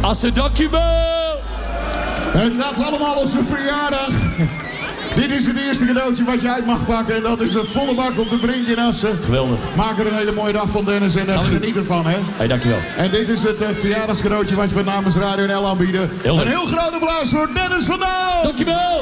Assen, dankjewel! En dat allemaal op zijn verjaardag. Dit is het eerste cadeautje wat je uit mag pakken. En dat is een volle bak op de Brink in Assen. Geweldig. Maak er een hele mooie dag van, Dennis. En geniet ervan, hè. Hey, dankjewel. En dit is het verjaardagscadeautje wat we namens Radio NL aanbieden. Heel een heel groot applaus voor Dennis van Dal. Dankjewel!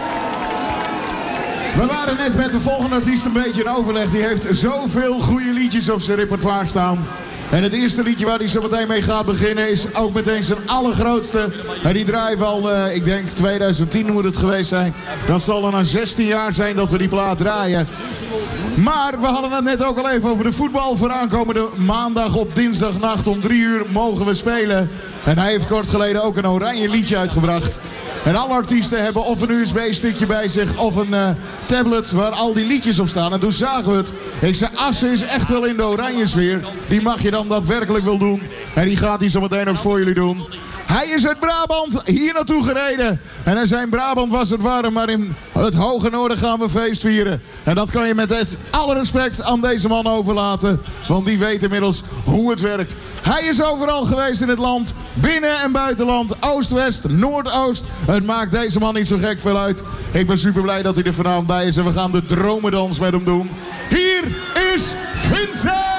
We waren net met de volgende artiest een beetje in overleg. Die heeft zoveel goede liedjes op zijn repertoire staan. En het eerste liedje waar hij zo meteen mee gaat beginnen is ook meteen zijn allergrootste. En die draaien we al, ik denk 2010 moet het geweest zijn. Dat zal dan 16 jaar zijn dat we die plaat draaien. Maar we hadden het net ook al even over de voetbal. Voor aankomende maandag op dinsdagnacht om 3 uur mogen we spelen. En hij heeft kort geleden ook een oranje liedje uitgebracht. En alle artiesten hebben of een USB-stickje bij zich of een tablet waar al die liedjes op staan. En toen zagen we het. Ik zei, Assen is echt wel in de oranje sfeer. Die mag je dan daadwerkelijk wel doen. En die gaat hij zo meteen ook voor jullie doen. Hij is uit Brabant hier naartoe gereden. En in zijn Brabant was het warm, maar in het hoge noorden gaan we feest vieren. En dat kan je met het alle respect aan deze man overlaten. Want die weet inmiddels hoe het werkt. Hij is overal geweest in het land. Binnen- en buitenland. Oost-West, Noordoost. Het maakt deze man niet zo gek veel uit. Ik ben super blij dat hij er vanavond bij is. En we gaan de dromendans met hem doen. Hier is Vincent!